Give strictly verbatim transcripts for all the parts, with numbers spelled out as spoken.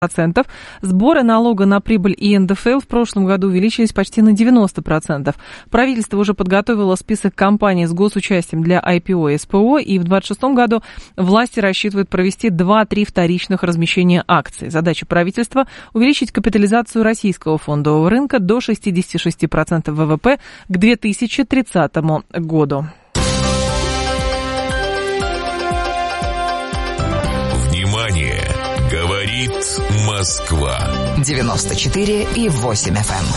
процентов. Сборы налога на прибыль и эн дэ эф эл в прошлом году увеличились почти на девяносто процентов. Правительство уже подготовило список компаний с госучастием для ай пи о и эс пэ о, и в двадцать шестом году власти рассчитывают провести два-три вторичных размещения акций. Задача правительства – увеличить капитализацию российского фондового рынка до шестьдесят шесть процентов вэ вэ пэ к две тысячи тридцатому году. Внимание! Говорит Москва. девяносто четыре и восемь эф эм.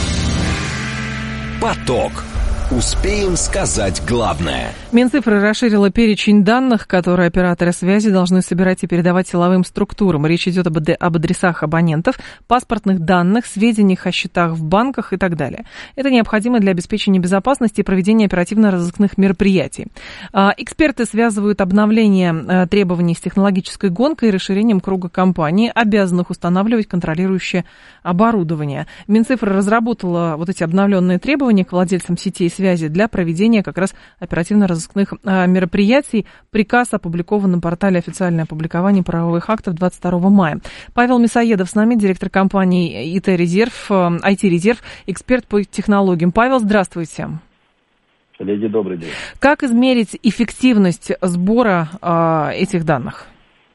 Поток. Успеем сказать главное. Минцифры расширила перечень данных, которые операторы связи должны собирать и передавать силовым структурам. Речь идет об, об адресах абонентов, паспортных данных, сведениях о счетах в банках и так далее. Это необходимо для обеспечения безопасности и проведения оперативно-розыскных мероприятий. Эксперты связывают обновление требований с технологической гонкой и расширением круга компаний, обязанных устанавливать контролирующее оборудование. Минцифра разработала вот эти обновленные требования к владельцам сетей связи для проведения как раз оперативно-розыскных мероприятий. Приказ опубликован на портале «Официальное опубликование правовых актов» двадцать второго мая. Павел Мясоедов с нами, директор компании ай ти-резерв, ай ти-резерв, эксперт по технологиям. Павел, здравствуйте. Коллеги, добрый день. Как измерить эффективность сбора э, этих данных?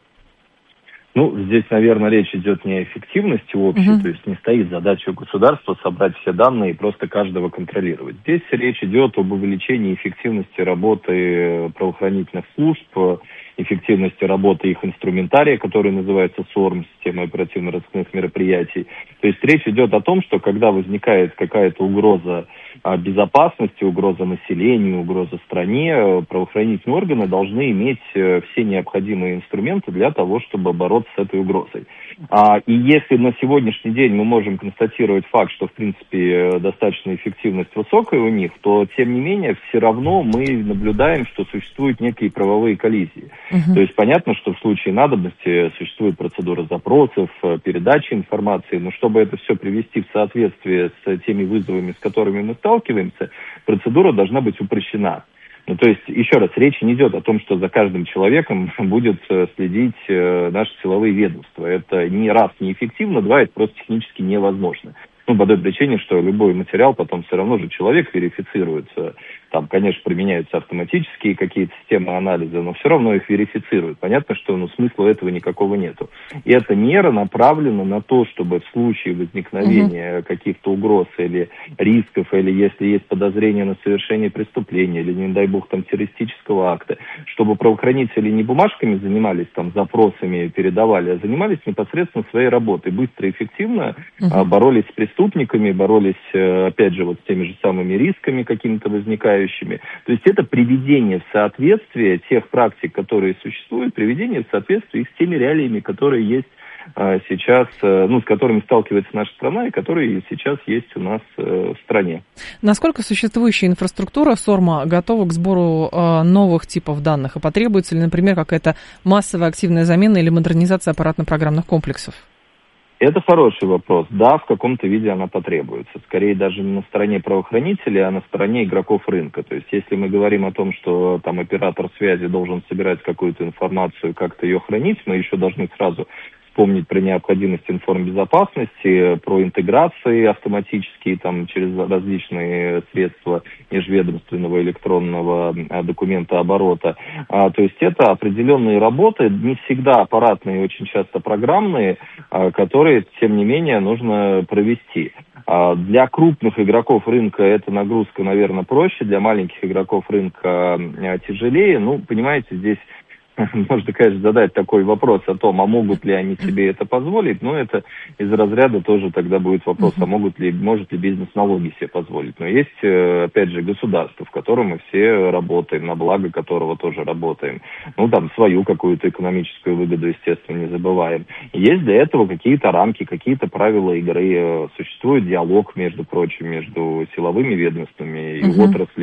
Ну, здесь, наверное, речь идет не о эффективности общей, Uh-huh. то есть не стоит задача у государства собрать все данные и просто каждого контролировать. Здесь речь идет об увеличении эффективности работы правоохранительных служб, эффективности работы их инструментария, который называется СОРМ, система оперативно-розыскных мероприятий. То есть речь идет о том, что когда возникает какая-то угроза безопасности, угроза населению, угроза стране, правоохранительные органы должны иметь все необходимые инструменты для того, чтобы бороться с этой угрозой. А, и если на сегодняшний день мы можем констатировать факт, что, в принципе, достаточно эффективность высокая у них, то, тем не менее, все равно мы наблюдаем, что существуют некие правовые коллизии. Uh-huh. То есть понятно, что в случае надобности существует процедура запросов, передачи информации, но чтобы это все привести в соответствие с теми вызовами, с которыми мы сталкиваемся, процедура должна быть упрощена. Ну, то есть, еще раз, речь не идет о том, что за каждым человеком будет следить э, наши силовые ведомства. Это ни раз неэффективно, два, это просто технически невозможно. Ну, по той причине, что любой материал потом все равно же человек верифицируется. Там, конечно, применяются автоматические какие-то системы анализа, но все равно их верифицируют. Понятно, что ну, смысла этого никакого нету. И эта мера направлена на то, чтобы в случае возникновения uh-huh. каких-то угроз или рисков, или если есть подозрение на совершение преступления, или, не дай бог, там, террористического акта, чтобы правоохранители не бумажками занимались, там, запросами передавали, а занимались непосредственно своей работой. Быстро и эффективно uh-huh. боролись с преступниками, боролись, опять же, вот с теми же самыми рисками какими-то возникающими. То есть это приведение в соответствие тех практик, которые существуют, приведение в соответствие с теми реалиями, которые есть а, сейчас, а, ну, с которыми сталкивается наша страна и которые сейчас есть у нас а, в стране. Насколько существующая инфраструктура СОРМа готова к сбору а, новых типов данных? И потребуется ли, например, какая-то массовая активная замена или модернизация аппаратно-программных комплексов? Это хороший вопрос. Да, в каком-то виде она потребуется. Скорее даже не на стороне правоохранителей, а на стороне игроков рынка. То есть если мы говорим о том, что там оператор связи должен собирать какую-то информацию, как-то ее хранить, мы еще должны сразу вспомнить про необходимость информбезопасности, про интеграции автоматические там, через различные средства межведомственного электронного документооборота. А, то есть это определенные работы, не всегда аппаратные, очень часто программные, а, которые, тем не менее, нужно провести. А, для крупных игроков рынка эта нагрузка, наверное, проще, для маленьких игроков рынка а, тяжелее. Ну, понимаете, здесь можно, конечно, задать такой вопрос о том, а могут ли они себе это позволить, но это из разряда тоже тогда будет вопрос, а могут ли, может ли бизнес налоги себе позволить. Но есть, опять же, государство, в котором мы все работаем, на благо которого тоже работаем. Ну, там, свою какую-то экономическую выгоду, естественно, не забываем. Есть для этого какие-то рамки, какие-то правила игры. Существует диалог, между прочим, между силовыми ведомствами и uh-huh. отраслью.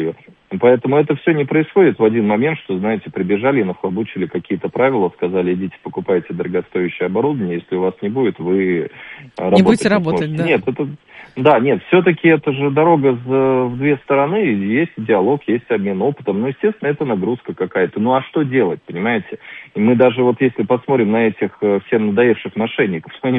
Поэтому это все не происходит в один момент, что, знаете, прибежали и нахлобучили какие-то правила, сказали, идите покупайте дорогостоящее оборудование, если у вас не будет, вы работать не будете не работать, сможете. да? Нет, это... Да, нет, все-таки это же дорога в две стороны, есть диалог, есть обмен опытом, ну, естественно, это нагрузка какая-то. Ну, а что делать, понимаете? И мы даже вот если посмотрим на этих всем надоевших мошенников,